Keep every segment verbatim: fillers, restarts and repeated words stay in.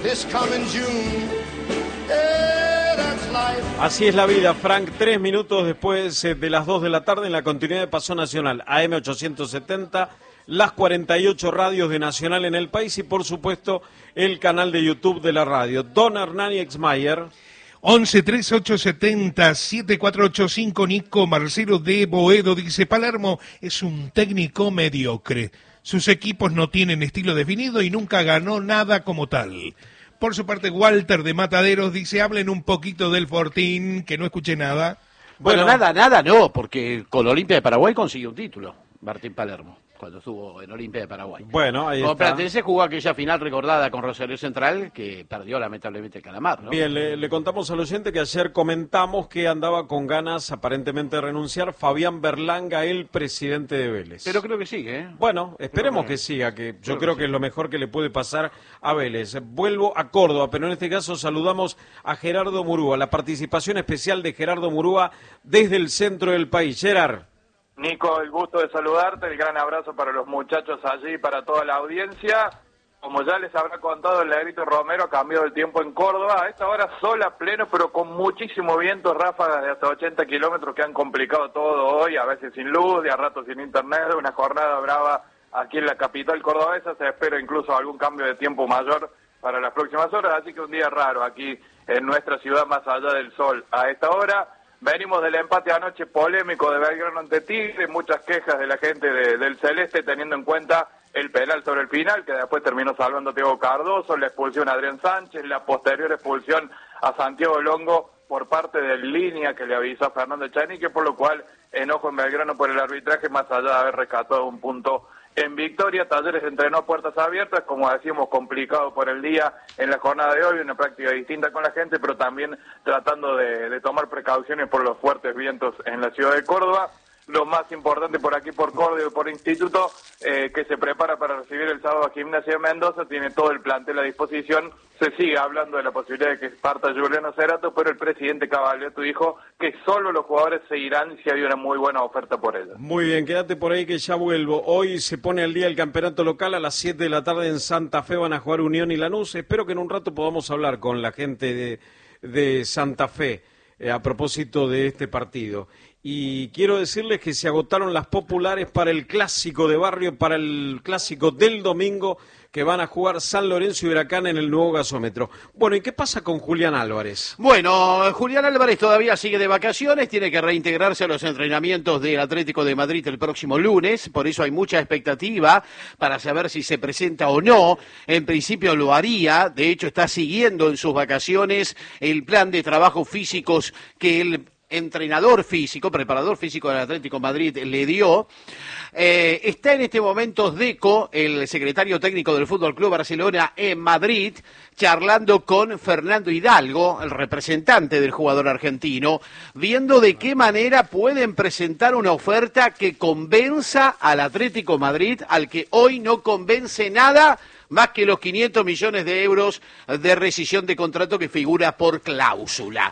this coming June. Yeah, that's life. Así es la vida, Frank. Tres minutos después de las dos de la tarde en la continuidad de Paso Nacional, A M ochocientos setenta, las cuarenta y ocho radios de Nacional en el país y, por supuesto, el canal de YouTube de la radio. Don Hernán Exmayer. once treinta y ocho setenta setenta y cuatro ochenta y cinco, Nico Marcelo de Boedo dice: Palermo es un técnico mediocre. Sus equipos no tienen estilo definido y nunca ganó nada como tal. Por su parte, Walter de Mataderos dice: hablen un poquito del Fortín, que no escuché nada. Bueno, bueno, nada, nada no, porque con Olimpia de Paraguay consiguió un título, Martín Palermo, cuando estuvo en Olimpia de Paraguay. Bueno, ahí Como está. Platense jugó aquella final recordada con Rosario Central, que perdió lamentablemente el Calamar, ¿no? Bien, le, le contamos al oyente que ayer comentamos que andaba con ganas aparentemente de renunciar Fabián Berlanga, el presidente de Vélez. Pero creo que sigue, ¿eh? Bueno, esperemos que, que siga, que yo creo, creo que, que es lo mejor que le puede pasar a Vélez. Vuelvo a Córdoba, pero en este caso saludamos a Gerardo Murúa, la participación especial de Gerardo Murúa desde el centro del país. Gerard. Nico, el gusto de saludarte, el gran abrazo para los muchachos allí y para toda la audiencia. Como ya les habrá contado el Negrito Romero, ha cambiado el tiempo en Córdoba. A esta hora sol a pleno, pero con muchísimo viento, ráfagas de hasta ochenta kilómetros que han complicado todo hoy, a veces sin luz y a ratos sin internet. Una jornada brava aquí en la capital cordobesa. Se espera incluso algún cambio de tiempo mayor para las próximas horas, así que un día raro aquí en nuestra ciudad más allá del sol. A esta hora venimos del empate anoche polémico de Belgrano ante Tigre, muchas quejas de la gente de, del Celeste teniendo en cuenta el penal sobre el final, que después terminó salvando a Thiago Cardoso, la expulsión a Adrián Sánchez, la posterior expulsión a Santiago Longo por parte del Línea que le avisó a Fernando Echenique, por lo cual enojo en Belgrano por el arbitraje, más allá de haber rescatado un punto en victoria. Talleres entrenó a puertas abiertas, como decíamos, complicado por el día en la jornada de hoy, una práctica distinta con la gente, pero también tratando de, de tomar precauciones por los fuertes vientos en la ciudad de Córdoba. Lo más importante por aquí, por Córdoba y por Instituto, eh, que se prepara para recibir el sábado a Gimnasia de Mendoza, tiene todo el plantel a disposición. Se sigue hablando de la posibilidad de que parta Juliano Cerato, pero el presidente Cavaliato dijo que solo los jugadores se irán si hay una muy buena oferta por ellos. Muy bien, quédate por ahí que ya vuelvo. Hoy se pone al día el campeonato local, a las siete de la tarde en Santa Fe van a jugar Unión y Lanús. Espero que en un rato podamos hablar con la gente de, de Santa Fe eh, a propósito de este partido. Y quiero decirles que se agotaron las populares para el clásico de barrio, para el clásico del domingo, que van a jugar San Lorenzo y Huracán en el nuevo gasómetro. Bueno, ¿y qué pasa con Julián Álvarez? Bueno, Julián Álvarez todavía sigue de vacaciones, tiene que reintegrarse a los entrenamientos del Atlético de Madrid el próximo lunes, por eso hay mucha expectativa para saber si se presenta o no. En principio lo haría, de hecho está siguiendo en sus vacaciones el plan de trabajos físicos que él entrenador físico, preparador físico del Atlético de Madrid le dio. Eh, está en este momento Deco, el secretario técnico del Fútbol Club Barcelona en Madrid, charlando con Fernando Hidalgo, el representante del jugador argentino, viendo de qué manera pueden presentar una oferta que convenza al Atlético de Madrid, al que hoy no convence nada más que los quinientos millones de euros de rescisión de contrato que figura por cláusula.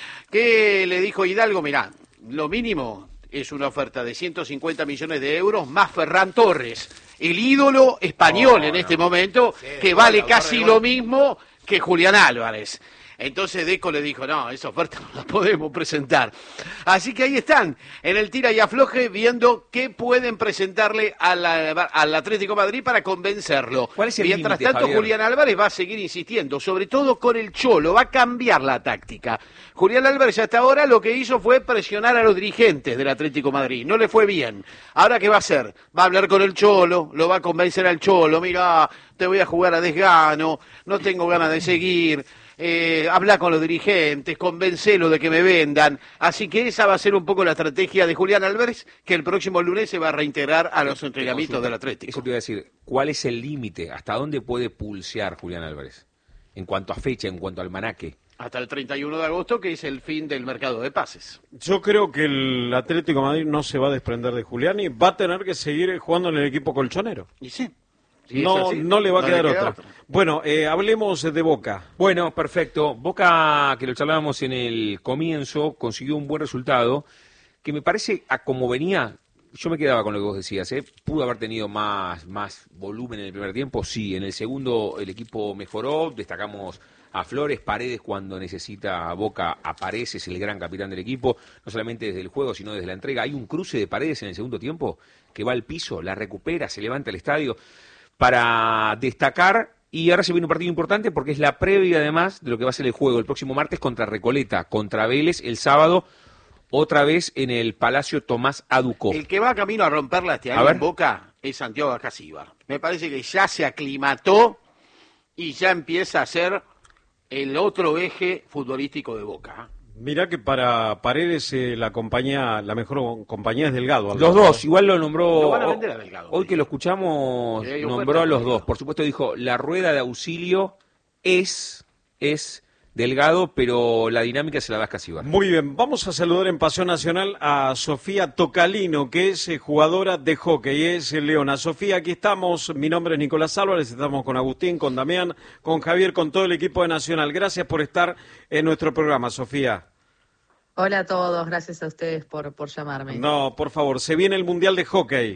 ¿Qué le dijo Hidalgo? Mirá, lo mínimo es una oferta de ciento cincuenta millones de euros más Ferran Torres, el ídolo español oh, en este no. momento, sí, que vale casi lo mismo que Julián Álvarez. Entonces Deco le dijo, no, esa oferta no la podemos presentar. Así que ahí están, en el tira y afloje, viendo qué pueden presentarle a la, al Atlético de Madrid para convencerlo. ¿Cuál es el Mientras límite, tanto, Javier? Julián Álvarez va a seguir insistiendo, sobre todo con el Cholo, va a cambiar la táctica. Julián Álvarez hasta ahora lo que hizo fue presionar a los dirigentes del Atlético de Madrid, no le fue bien. Ahora, ¿qué va a hacer? Va a hablar con el Cholo, lo va a convencer al Cholo, mira, te voy a jugar a desgano, no tengo ganas de seguir. Eh, habla con los dirigentes, convencelo de que me vendan. Así que esa va a ser un poco la estrategia de Julián Álvarez, que el próximo lunes se va a reintegrar a los entrenamientos del Atlético. Eso te iba a decir, ¿cuál es el límite? ¿Hasta dónde puede pulsear Julián Álvarez? En cuanto a fecha, en cuanto al almanaque. Hasta el treinta y uno de agosto, que es el fin del mercado de pases. Yo creo que el Atlético de Madrid no se va a desprender de Julián y va a tener que seguir jugando en el equipo colchonero. Y sí. Sí, no, no le va a no quedar queda otra. otra. Bueno, eh, hablemos de Boca. Bueno, perfecto. Boca, que lo charlábamos en el comienzo, consiguió un buen resultado, que me parece, a como venía yo me quedaba con lo que vos decías, ¿eh? ¿Pudo haber tenido más, más volumen en el primer tiempo? Sí. En el segundo el equipo mejoró, destacamos a Flores, Paredes cuando necesita a Boca aparece, es el gran capitán del equipo, no solamente desde el juego, sino desde la entrega. Hay un cruce de Paredes en el segundo tiempo que va al piso, la recupera, se levanta el estadio para destacar. Y ahora se viene un partido importante porque es la previa, además, de lo que va a ser el juego el próximo martes contra Recoleta, contra Vélez, el sábado, otra vez en el Palacio Tomás Aducó. El que va camino a romperla este año en Boca es Santiago Acasíbar. Me parece que ya se aclimató y ya empieza a ser el otro eje futbolístico de Boca. Mirá que para Paredes eh, la compañía, la mejor compañía es Delgado. Los dos, igual lo nombró, Lo van a vender a Delgado. Hoy que lo escuchamos, Sí, nombró a los Delgado. dos. Por supuesto dijo, la rueda de auxilio es, es Delgado, pero la dinámica se la da Acasíbar. Muy bien, vamos a saludar en Pasión Nacional a Sofía Tocalino, que es eh, jugadora de hockey, es eh, Leona. Sofía, aquí estamos, mi nombre es Nicolás Álvarez, estamos con Agustín, con Damián, con Javier, con todo el equipo de Nacional. Gracias por estar en nuestro programa, Sofía. Hola a todos, gracias a ustedes por, por llamarme. No, por favor, se viene el Mundial de Hockey.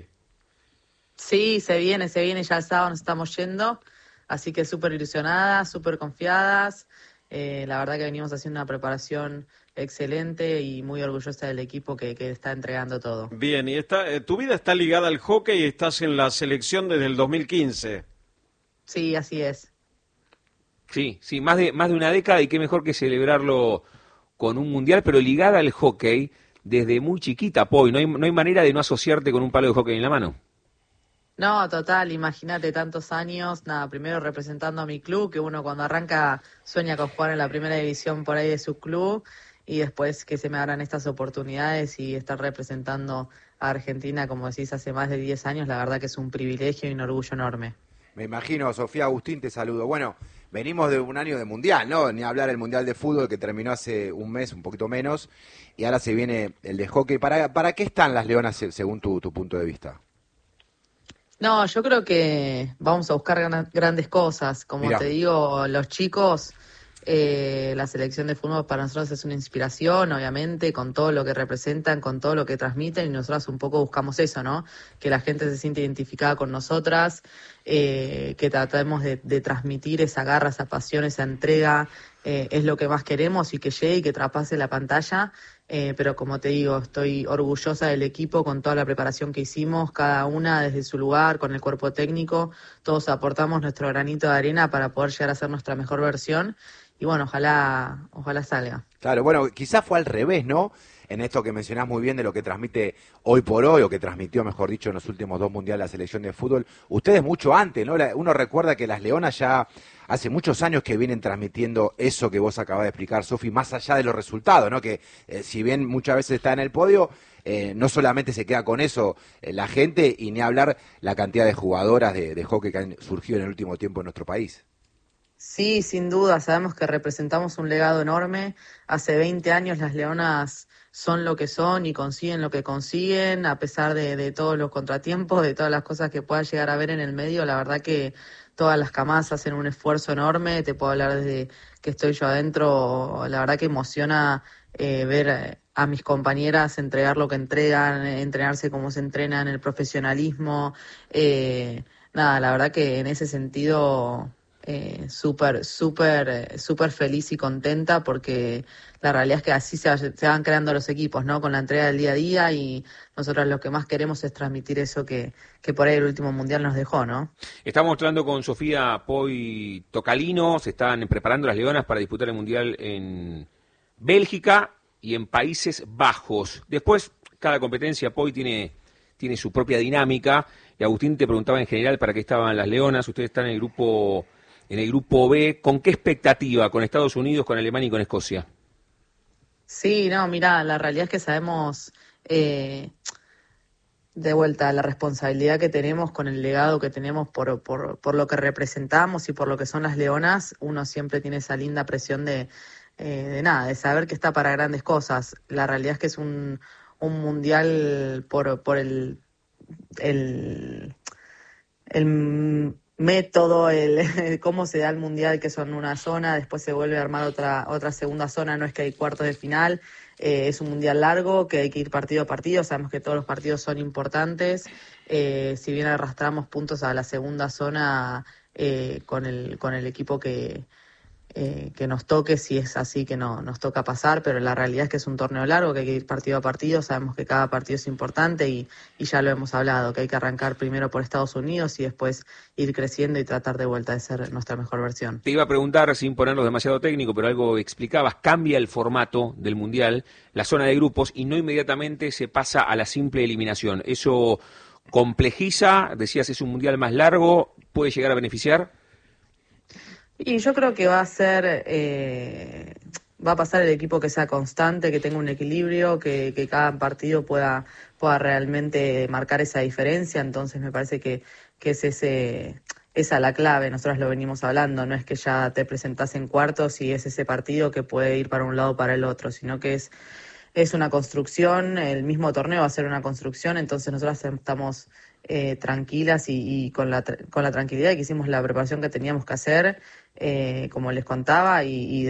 Sí, se viene, se viene, ya el sábado nos estamos yendo, así que súper ilusionadas, súper confiadas. Eh, la verdad que venimos haciendo una preparación excelente y muy orgullosa del equipo que, que está entregando todo. Bien, y está, eh, tu vida está ligada al hockey y estás en la selección desde el dos mil quince. Sí, así es. Sí, sí, más de, más de una década y qué mejor que celebrarlo con un mundial, pero ligada al hockey desde muy chiquita, Poi. No hay, no hay manera de no asociarte con un palo de hockey en la mano. No, total, imagínate tantos años, nada, primero representando a mi club, que uno cuando arranca sueña con jugar en la primera división por ahí de su club, y después que se me abran estas oportunidades y estar representando a Argentina, como decís, hace más de diez años, la verdad que es un privilegio y un orgullo enorme. Me imagino, Sofía. Agustín, te saludo. Bueno, venimos de un año de mundial, ¿no? Ni hablar el mundial de fútbol que terminó hace un mes, un poquito menos, y ahora se viene el de hockey. ¿Para, para qué están las Leonas según tu, tu punto de vista? No, yo creo que vamos a buscar gran- grandes cosas. Como Mirá. te digo, los chicos, eh, la selección de fútbol para nosotros es una inspiración, obviamente, con todo lo que representan, con todo lo que transmiten, y nosotros un poco buscamos eso, ¿no? Que la gente se siente identificada con nosotras, eh, que tratemos de, de transmitir esa garra, esa pasión, esa entrega, eh, es lo que más queremos, y que llegue y que traspase la pantalla. Eh, pero como te digo, estoy orgullosa del equipo con toda la preparación que hicimos, cada una desde su lugar, con el cuerpo técnico, todos aportamos nuestro granito de arena para poder llegar a ser nuestra mejor versión, y bueno, ojalá, ojalá salga. Claro, bueno, quizás fue al revés, ¿no? En esto que mencionás muy bien de lo que transmite hoy por hoy, o que transmitió, mejor dicho, en los últimos dos mundiales la selección de fútbol. Ustedes mucho antes, ¿no? La- Uno recuerda que las Leonas ya hace muchos años que vienen transmitiendo eso que vos acabas de explicar, Sofi, más allá de los resultados, ¿no? Que eh, si bien muchas veces está en el podio, eh, no solamente se queda con eso eh, la gente, y ni hablar la cantidad de jugadoras de, de hockey que han surgido en el último tiempo en nuestro país. Sí, sin duda, sabemos que representamos un legado enorme. Hace veinte años las Leonas son lo que son y consiguen lo que consiguen, a pesar de, de todos los contratiempos, de todas las cosas que pueda llegar a ver en el medio. La verdad que todas las camadas hacen un esfuerzo enorme. Te puedo hablar desde que estoy yo adentro. La verdad que emociona eh, ver a mis compañeras entregar lo que entregan, entrenarse como se entrenan, el profesionalismo. Eh, nada, la verdad que en ese sentido... Eh, súper, súper, eh, súper feliz y contenta, porque la realidad es que así se, se van creando los equipos, ¿no? Con la entrega del día a día, y nosotros lo que más queremos es transmitir eso que, que por ahí el último mundial nos dejó, ¿no? Estamos hablando con Sofía Poi Tocalino, se están preparando las Leonas para disputar el mundial en Bélgica y en Países Bajos. Después, cada competencia, Poi, tiene, tiene su propia dinámica, y Agustín te preguntaba en general para qué estaban las Leonas. Ustedes están en el grupo... En el grupo B, ¿con qué expectativa? ¿Con Estados Unidos, con Alemania y con Escocia? Sí, no, mira, la realidad es que sabemos, eh, de vuelta, la responsabilidad que tenemos con el legado que tenemos por, por, por lo que representamos y por lo que son las Leonas. Uno siempre tiene esa linda presión de, eh, de nada, de saber que está para grandes cosas. La realidad es que es un, un mundial por, por el... el, el método, el cómo se da el mundial, que son una zona, después se vuelve a armar otra otra segunda zona, no es que hay cuartos de final, eh, es un mundial largo, que hay que ir partido a partido, sabemos que todos los partidos son importantes, eh, si bien arrastramos puntos a la segunda zona eh, con el con el equipo que Eh, que nos toque, si es así que no nos toca pasar, pero la realidad es que es un torneo largo, que hay que ir partido a partido, sabemos que cada partido es importante y, y ya lo hemos hablado, que hay que arrancar primero por Estados Unidos y después ir creciendo y tratar de vuelta de ser nuestra mejor versión. Te iba a preguntar, sin ponerlo demasiado técnico, pero algo explicabas, cambia el formato del Mundial, la zona de grupos, y no inmediatamente se pasa a la simple eliminación. ¿Eso complejiza? Decías, es un Mundial más largo, ¿puede llegar a beneficiar? Y yo creo que va a ser, eh, va a pasar el equipo que sea constante, que tenga un equilibrio, que, que cada partido pueda, pueda realmente marcar esa diferencia. Entonces me parece que, que es ese, esa la clave. Nosotros lo venimos hablando, no es que ya te presentás en cuartos y es ese partido que puede ir para un lado o para el otro, sino que es, es una construcción, el mismo torneo va a ser una construcción, entonces nosotros estamos eh, tranquilas y, y con la con la tranquilidad de que hicimos la preparación que teníamos que hacer, eh, como les contaba, y, y